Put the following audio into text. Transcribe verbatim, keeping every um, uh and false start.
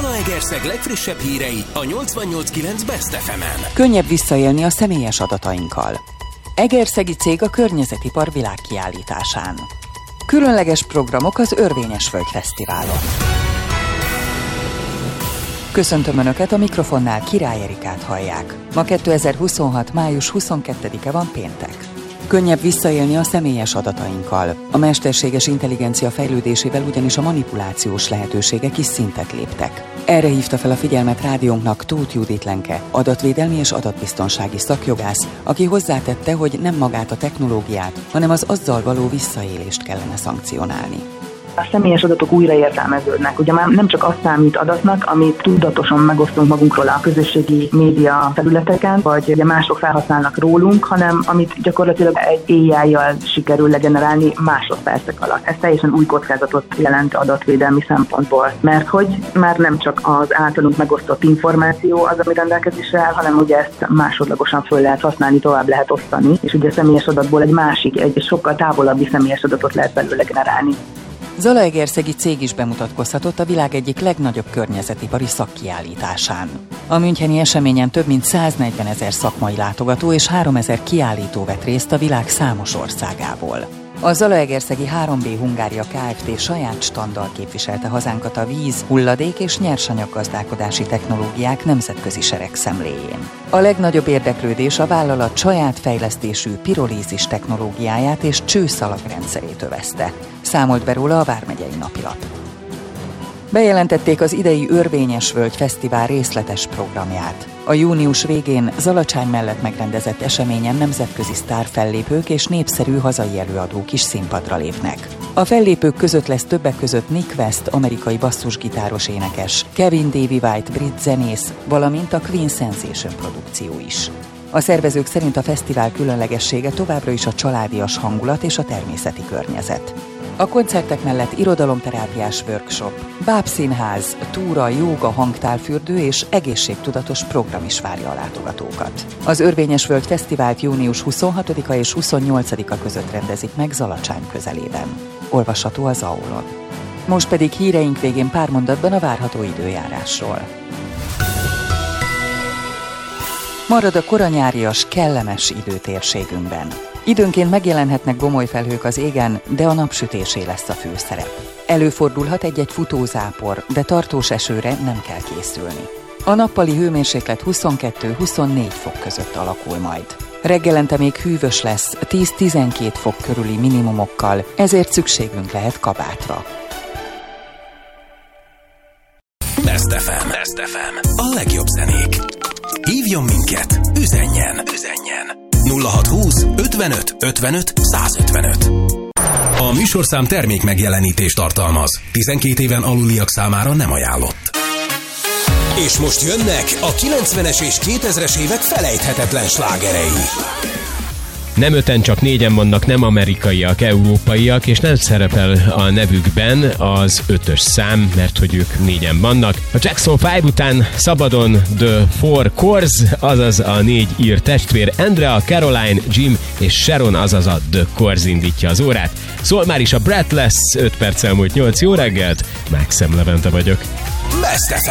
Zalaegerszeg legfrissebb hírei a nyolcvannyolc kilenc Best ef emen. Könnyebb visszaélni a személyes adatainkkal. Egerszegi cég a környezetipar világkiállításán. Különleges programok az Örvényes Völgy Fesztiválon. Köszöntöm Önöket, a mikrofonnál Király Erikát hallják. Ma kétezer-huszonhat. május huszonkettedike van, péntek. Könnyebb visszaélni a személyes adatainkkal. A mesterséges intelligencia fejlődésével ugyanis a manipulációs lehetőségek is szintet léptek. Erre hívta fel a figyelmet rádiónknak Tóth Judit Lenke, adatvédelmi és adatbiztonsági szakjogász, aki hozzátette, hogy nem magát a technológiát, hanem az azzal való visszaélést kellene szankcionálni. A személyes adatok újraértelmeződnek. Ugye már nem csak azt számít adatnak, amit tudatosan megosztunk magunkról a közösségi média felületeken, vagy ugye mások felhasználnak rólunk, hanem amit gyakorlatilag egy á i-jal sikerül legenerálni másodpercek alatt. Ez teljesen új kockázatot jelent adatvédelmi szempontból, mert hogy már nem csak az általunk megosztott információ az, ami rendelkezésre áll, hanem ugye ezt másodlagosan föl lehet használni, tovább lehet osztani, és ugye a személyes adatból egy másik, egy sokkal távolabbi személyes adatot lehet belőle generálni. Zalaegerszegi cég is bemutatkozhatott a világ egyik legnagyobb környezetipari szakkiállításán. A müncheni eseményen több mint száznegyvenezer szakmai látogató és háromezer kiállító vett részt a világ számos országából. A Zalaegerszegi három bé Hungária Kft. Saját standal képviselte hazánkat a víz, hulladék és nyersanyaggazdálkodási technológiák nemzetközi seregszemléjén. A legnagyobb érdeklődés a vállalat saját fejlesztésű pirolízis technológiáját és csőszalagrendszerét övezte. Számolt be róla a Vármegyei Napilap. Bejelentették az idei Örvényes Völgy Fesztivál részletes programját. A június végén Zalacsány mellett megrendezett eseményen nemzetközi sztárfellépők és népszerű hazai előadók is színpadra lépnek. A fellépők között lesz többek között Nick West, amerikai basszusgitáros énekes, Kevin Davy White, brit zenész, valamint a Queen Sensation produkció is. A szervezők szerint a fesztivál különlegessége továbbra is a családias hangulat és a természeti környezet. A koncertek mellett irodalomterápiás workshop, bábszínház, túra, jóga, hangtálfürdő és egészségtudatos program is várja a látogatókat. Az Örvényes Völgy Fesztivált június huszonhatodika és huszonnyolcadika között rendezik meg Zalacsány közelében. Olvasható az á o lon. Most pedig híreink végén pár mondatban a várható időjárásról. Marad a koranyárias, kellemes időtérségünkben. Időnként megjelenhetnek gomolyfelhők az égen, de a napsütésé lesz a főszerep. Előfordulhat egy-egy futózápor, de tartós esőre nem kell készülni. A nappali hőmérséklet huszonkettő-huszonnégy fok között alakul majd. Reggelente még hűvös lesz, tíz-tizenkét fok körüli minimumokkal, ezért szükségünk lehet kabátra. Best ef em. Best ef em. A legjobb zenék. Hívjon minket, üzenjen, üzenjen. nulla hatszázhúsz ötvenöt ötvenöt százötvenöt. A műsorszám termék megjelenítést tartalmaz. tizenkét éven aluliak számára nem ajánlott. És most jönnek a kilencvenes és kétezres évek felejthetetlen slágerei. Nem öten, csak négyen vannak nem amerikaiak, európaiak, és nem szerepel a nevükben az ötös szám, mert hogy ők négyen vannak. A Jackson öt után szabadon The Four Cores, azaz a négy ír testvér, Andrea, Caroline, Jim és Sharon, azaz a The Cores indítja az órát. Szól már is a Breathless, öt perc elmúlt nyolc, jó reggelt, Maxem Levente vagyok. Best ef